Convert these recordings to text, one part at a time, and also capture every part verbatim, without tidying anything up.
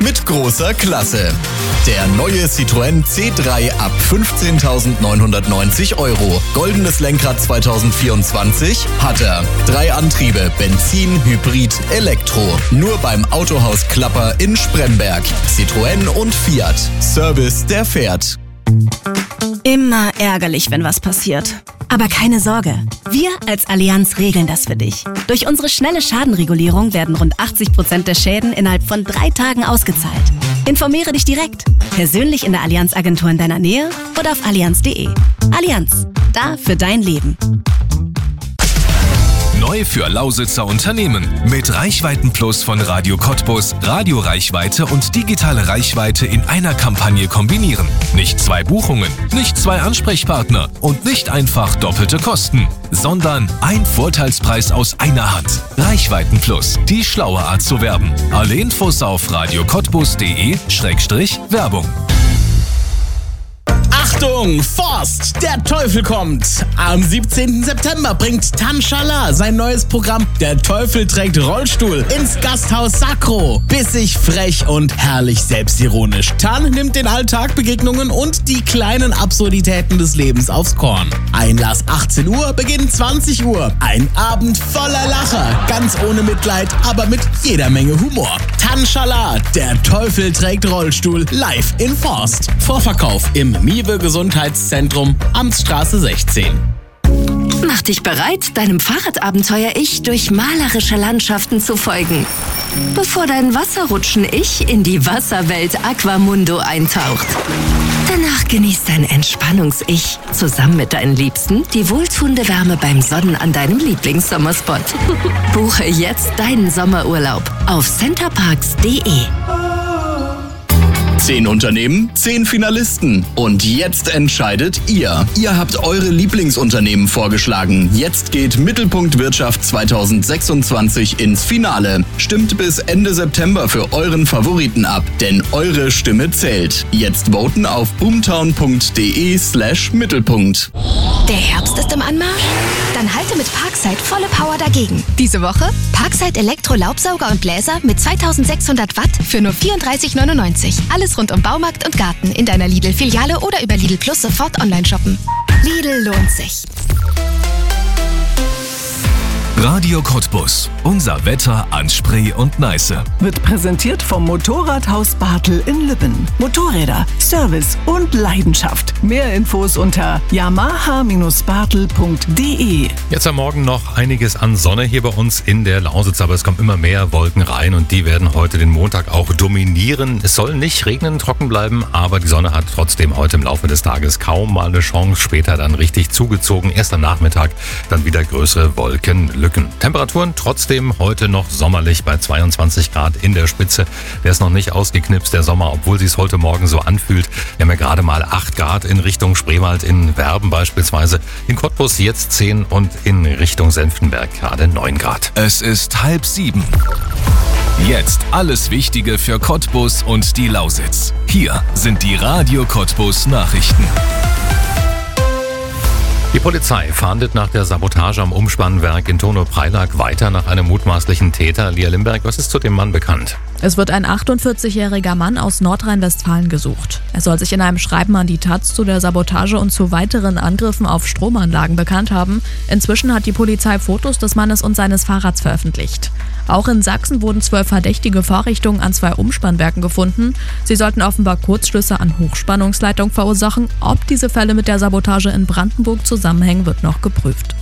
mit großer Klasse. Der neue Citroën C drei ab fünfzehntausendneunhundertneunzig Euro. Goldenes Lenkrad zwanzig vierundzwanzig hat er. Drei Antriebe, Benzin, Hybrid, Elektro. Nur beim Autohaus Klapper in Spremberg. Citroën und Fiat. Service, der fährt. Immer ärgerlich, wenn was passiert. Aber keine Sorge, wir als Allianz regeln das für dich. Durch unsere schnelle Schadenregulierung werden rund achtzig Prozent der Schäden innerhalb von drei Tagen ausgezahlt. Informiere dich direkt, persönlich in der Allianz-Agentur in deiner Nähe oder auf allianz punkt de. Allianz, da für dein Leben. Neu für Lausitzer Unternehmen. Mit Reichweiten-Plus von Radio Cottbus, Radioreichweite und digitale Reichweite in einer Kampagne kombinieren. Nicht zwei Buchungen, nicht zwei Ansprechpartner und nicht einfach doppelte Kosten, sondern ein Vorteilspreis aus einer Hand. Reichweiten-Plus, die schlaue Art zu werben. Alle Infos auf radiocottbus punkt de Schrägstrich Werbung. Achtung, Forst, der Teufel kommt! Am siebzehnten September bringt Tanschaala sein neues Programm Der Teufel trägt Rollstuhl ins Gasthaus Sacro. Bissig, frech und herrlich selbstironisch. Tan nimmt den Alltag, Begegnungen und die kleinen Absurditäten des Lebens aufs Korn. Einlass achtzehn Uhr, Beginn zwanzig Uhr. Ein Abend voller Lacher, ganz ohne Mitleid, aber mit jeder Menge Humor. Tanschaala, Der Teufel trägt Rollstuhl, live in Forst. Vorverkauf im Miwe Gesundheitszentrum, Amtsstraße sechzehn. Mach dich bereit, deinem Fahrradabenteuer-Ich durch malerische Landschaften zu folgen. Bevor dein Wasserrutschen-Ich in die Wasserwelt Aquamundo eintaucht. Danach genießt dein Entspannungs-Ich zusammen mit deinen Liebsten die wohltuende Wärme beim Sonnen an deinem Lieblingssommerspot. Buche jetzt deinen Sommerurlaub auf centerparks punkt de. Zehn Unternehmen, zehn Finalisten. Und jetzt entscheidet ihr. Ihr habt eure Lieblingsunternehmen vorgeschlagen. Jetzt geht Mittelpunkt Wirtschaft zwanzig sechsundzwanzig ins Finale. Stimmt bis Ende September für euren Favoriten ab, denn eure Stimme zählt. Jetzt voten auf boomtown punkt de slash Mittelpunkt. Der Herbst ist im Anmarsch? Dann halte mit Parkside volle Power dagegen. Diese Woche Parkside Elektro-Laubsauger und Bläser mit zweitausendsechshundert Watt für nur vierunddreißig neunundneunzig. Alles rund um Baumarkt und Garten in deiner Lidl-Filiale oder über Lidl Plus sofort online shoppen. Lidl lohnt sich. Radio Cottbus. Unser Wetter an Spree und Neiße. Wird präsentiert vom Motorradhaus Bartel in Lübben. Motorräder, Service und Leidenschaft. Mehr Infos unter yamaha bartel punkt de. Jetzt am Morgen noch einiges an Sonne hier bei uns in der Lausitz, aber es kommen immer mehr Wolken rein und die werden heute den Montag auch dominieren. Es soll nicht regnen, trocken bleiben, aber die Sonne hat trotzdem heute im Laufe des Tages kaum mal eine Chance. Später dann richtig zugezogen. Erst am Nachmittag dann wieder größere Wolkenlücken. Temperaturen trotzdem heute noch sommerlich bei zweiundzwanzig Grad in der Spitze. Der ist noch nicht ausgeknipst, der Sommer, obwohl sich es heute Morgen so anfühlt. Wir haben ja gerade mal acht Grad in Richtung Spreewald, in Werben beispielsweise. In Cottbus jetzt zehn und in Richtung Senftenberg gerade neun Grad. Es ist halb sieben. Jetzt alles Wichtige für Cottbus und die Lausitz. Hier sind die Radio Cottbus Nachrichten. Die Polizei fahndet nach der Sabotage am Umspannwerk in Turnow-Preilack weiter nach einem mutmaßlichen Täter. Lia Limberg, was ist zu dem Mann bekannt? Es wird ein achtundvierzigjähriger Mann aus Nordrhein-Westfalen gesucht. Er soll sich in einem Schreiben an die Taz zu der Sabotage und zu weiteren Angriffen auf Stromanlagen bekannt haben. Inzwischen hat die Polizei Fotos des Mannes und seines Fahrrads veröffentlicht. Auch in Sachsen wurden zwölf verdächtige Vorrichtungen an zwei Umspannwerken gefunden. Sie sollten offenbar Kurzschlüsse an Hochspannungsleitung verursachen. Ob diese Fälle mit der Sabotage in Brandenburg zusammenhängen, wird noch geprüft.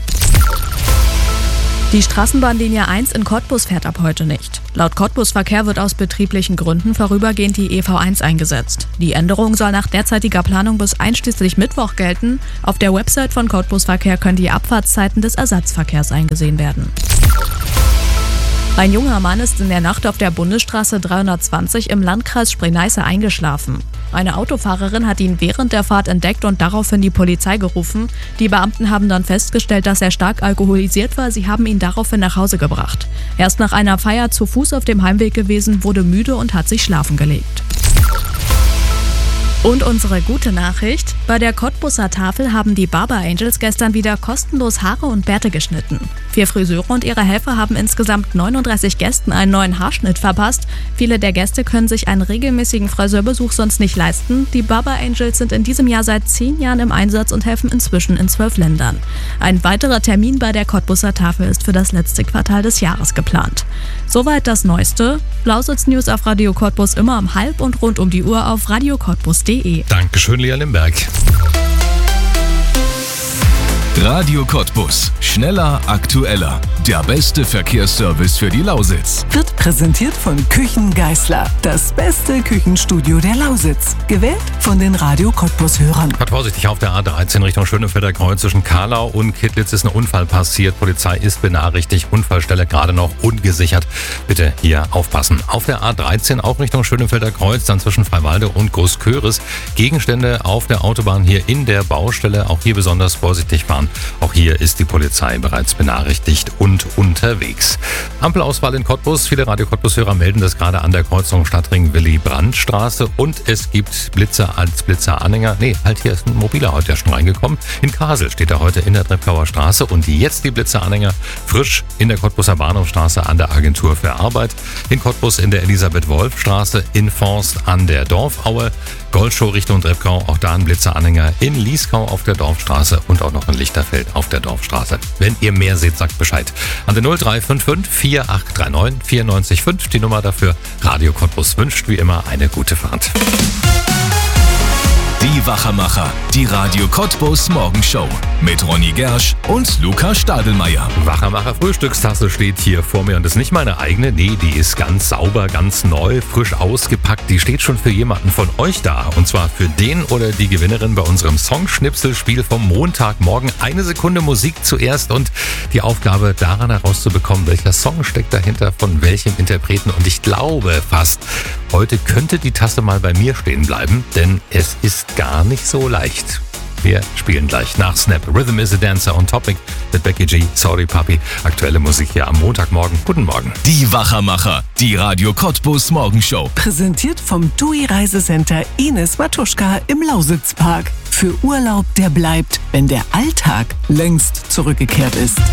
Die Straßenbahnlinie eins in Cottbus fährt ab heute nicht. Laut Cottbus Verkehr wird aus betrieblichen Gründen vorübergehend die E V eins eingesetzt. Die Änderung soll nach derzeitiger Planung bis einschließlich Mittwoch gelten. Auf der Website von Cottbus Verkehr können die Abfahrtszeiten des Ersatzverkehrs eingesehen werden. Ein junger Mann ist in der Nacht auf der Bundesstraße dreihundertzwanzig im Landkreis Spree-Neiße eingeschlafen. Eine Autofahrerin hat ihn während der Fahrt entdeckt und daraufhin die Polizei gerufen. Die Beamten haben dann festgestellt, dass er stark alkoholisiert war. Sie haben ihn daraufhin nach Hause gebracht. Er ist nach einer Feier zu Fuß auf dem Heimweg gewesen, wurde müde und hat sich schlafen gelegt. Und unsere gute Nachricht: Bei der Cottbuser Tafel haben die Barber Angels gestern wieder kostenlos Haare und Bärte geschnitten. Vier Friseure und ihre Helfer haben insgesamt neununddreißig Gästen einen neuen Haarschnitt verpasst. Viele der Gäste können sich einen regelmäßigen Friseurbesuch sonst nicht leisten. Die Barber Angels sind in diesem Jahr seit zehn Jahren im Einsatz und helfen inzwischen in zwölf Ländern. Ein weiterer Termin bei der Cottbuser Tafel ist für das letzte Quartal des Jahres geplant. Soweit das Neueste. Lausitz News auf Radio Cottbus immer um halb und rund um die Uhr auf radio cottbus punkt de. Dankeschön, Lea Limberg. Radio Cottbus. Schneller, aktueller. Der beste Verkehrsservice für die Lausitz. Wird präsentiert von Küchen Geißler. Das beste Küchenstudio der Lausitz. Gewählt von den Radio Cottbus-Hörern. Fahrt vorsichtig auf der A dreizehn Richtung Schönefelder Kreuz. Zwischen Karlau und Kittlitz ist ein Unfall passiert. Polizei ist benachrichtigt. Unfallstelle gerade noch ungesichert. Bitte hier aufpassen. Auf der A dreizehn auch Richtung Schönefelder Kreuz. Dann zwischen Freiwalde und Großköris. Gegenstände auf der Autobahn hier in der Baustelle. Auch hier besonders vorsichtig fahren. Auch hier ist die Polizei bereits benachrichtigt und unterwegs. Ampelauswahl in Cottbus. Viele Radio Cottbus-Hörer melden das gerade an der Kreuzung Stadtring-Willy-Brandt-Straße. Und es gibt Blitzer als Blitzeranhänger. Nee, halt, hier ist ein Mobiler heute ja schon reingekommen. In Kasel steht er heute in der Treptower Straße. Und jetzt die Blitzeranhänger frisch in der Cottbuser Bahnhofstraße an der Agentur für Arbeit. In Cottbus in der Elisabeth-Wolf-Straße. In Forst an der Dorfaue. Goldshow Richtung Treppkau. Auch da ein Blitzeranhänger. In Lieskau auf der Dorfstraße. Und auch noch in Lichterfeld auf der Dorfstraße. Wenn ihr mehr seht, sagt Bescheid. An der null drei fünf fünf vier acht drei neun vier neun fünf die Nummer dafür. Radio Cottbus wünscht wie immer eine gute Fahrt. Die Wachermacher. Die Radio Cottbus Morgenshow. Mit Ronny Gersch und Luca Stadelmeier. Wachermacher Frühstückstasse steht hier vor mir und ist nicht meine eigene. Nee, die ist ganz sauber, ganz neu, frisch ausgepackt. Die steht schon für jemanden von euch da. Und zwar für den oder die Gewinnerin bei unserem Songschnipselspiel vom Montagmorgen. Eine Sekunde Musik zuerst und die Aufgabe daran herauszubekommen, welcher Song steckt dahinter, von welchem Interpreten. Und ich glaube fast, heute könnte die Tasse mal bei mir stehen bleiben, denn es ist gar nicht so leicht. Wir spielen gleich nach Snap. Rhythm is a Dancer on Topic mit Becky G. Sorry Papi. Aktuelle Musik hier am Montagmorgen. Guten Morgen. Die Wachermacher. Die Radio Cottbus Morgenshow. Präsentiert vom T U I Reisecenter Ines Matuschka im Lausitzpark. Für Urlaub, der bleibt, wenn der Alltag längst zurückgekehrt ist.